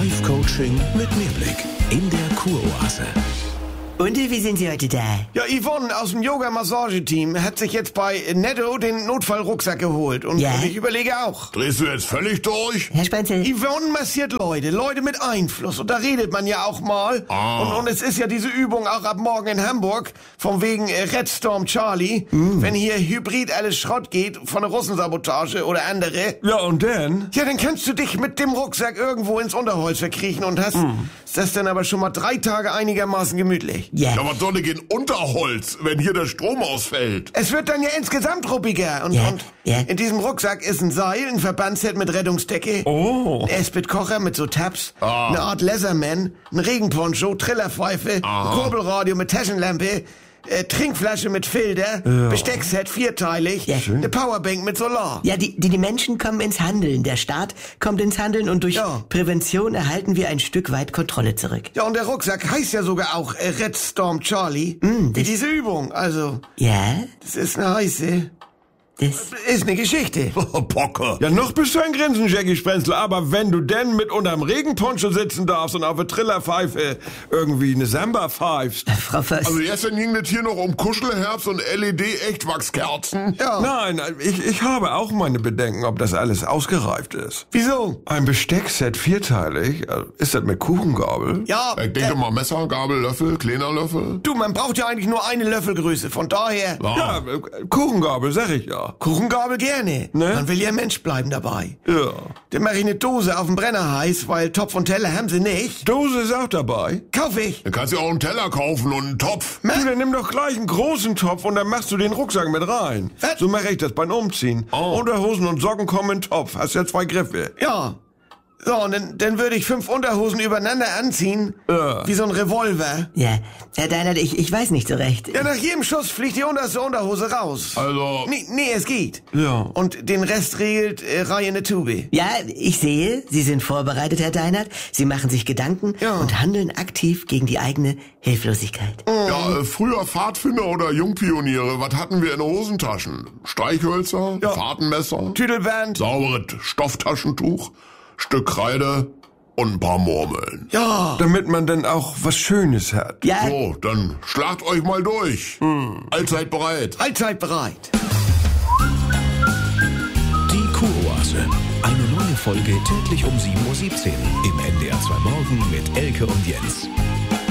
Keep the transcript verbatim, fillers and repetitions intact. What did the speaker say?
Live-Coaching mit Mehrblick in der Kuroase. Und wie sind Sie heute da? Ja, Yvonne aus dem Yoga-Massage-Team hat sich jetzt bei Netto den Notfallrucksack geholt. Und, Ja? und ich überlege auch. Drehst du jetzt völlig durch? Herr Spanzel? Yvonne massiert Leute, Leute mit Einfluss. Und da redet man ja auch mal. Ah. Und, und es ist ja diese Übung auch ab morgen in Hamburg. Von wegen äh, Red Storm Charlie. Mm. Wenn hier Hybrid alles Schrott geht, von der Russensabotage oder andere. Ja, und dann? Ja, dann kannst du dich mit dem Rucksack irgendwo ins Unterholz verkriechen und hast mm. das dann aber schon mal drei Tage einigermaßen gemütlich. Ja. Ja, was soll denn Unterholz, wenn hier der Strom ausfällt? Es wird dann ja insgesamt ruppiger. Und, Ja, und ja. in diesem Rucksack ist ein Seil, ein Verbandset mit Rettungsdecke, Oh. ein Esbit-Kocher mit so Tabs, Ah. eine Art Leatherman, ein Regenponcho, Trillerpfeife, Aha. ein Kurbelradio mit Taschenlampe, äh, Trinkflasche mit Filter, Besteckset vierteilig, Ja. eine Powerbank mit Solar. Ja, die, die, die Menschen kommen ins Handeln. Der Staat kommt ins Handeln und durch Ja. Prävention erhalten wir ein Stück weit Kontrolle zurück. Ja, und der Rucksack heißt ja sogar auch äh, Red Storm Charlie. Mm, Wie das- diese Übung. Also, Ja, das ist eine heiße, das... ist eine Geschichte. Bocke. Ja, noch bist du ein Grinsen, Jackie Spenzel, aber wenn du denn mit unterm Regenponcho sitzen darfst und auf der Trillerpfeife irgendwie eine Samba pfeifst. Frau Voss, Also gestern ging das hier noch um Kuschelherbst und L E D-Echtwachskerzen. Ja. Nein, ich, ich habe auch meine Bedenken, ob das alles ausgereift ist. Wieso? Ein Besteckset vierteilig, äh, ist das mit Kuchengabel? Ja, Ich denke mal Messer, Gabel, Löffel, kleiner Löffel. du, man braucht ja eigentlich nur eine Löffelgröße. Von daher, Ja, äh, Kuchengabel, sag ich ja. Kuchengabel gerne. Ne? Man will ja Mensch bleiben dabei. Ja. Dann mache ich eine Dose auf den Brenner heiß, weil Topf und Teller haben sie nicht. Dose ist auch dabei. Kauf ich. Dann kannst du auch einen Teller kaufen und einen Topf. Du, dann nimm doch gleich einen großen Topf und dann machst du den Rucksack mit rein. Was? So mache ich das beim Umziehen. Oh. Unterhosen und Socken kommen in den Topf. Hast ja zwei Griffe. Ja. So, und dann, dann würde ich fünf Unterhosen übereinander anziehen. Ja. Wie so ein Revolver. ja, Herr Deinert, ich, ich weiß nicht so recht. Ja, nach jedem Schuss fliegt die unterste Unterhose raus. Also, Nee, nee, es geht. Ja. Und den Rest regelt äh, Reihe in der Tube. Ja, ich sehe, Sie sind vorbereitet, Herr Deinert. Sie machen sich Gedanken Ja. und handeln aktiv gegen die eigene Hilflosigkeit. ja, äh, früher Pfadfinder oder Jungpioniere, was hatten wir in den Hosentaschen? Streichhölzer, Ja. Fahrtenmesser, Tüdelband. sauberes Stofftaschentuch, Stück Kreide und ein paar Murmeln. Ja. Damit man dann auch was Schönes hat. Ja, So, dann schlagt euch mal durch. Allzeit bereit. Allzeit bereit. Die Kuroase. Eine neue Folge täglich um sieben Uhr siebzehn im N D R zwei Morgen mit Elke und Jens.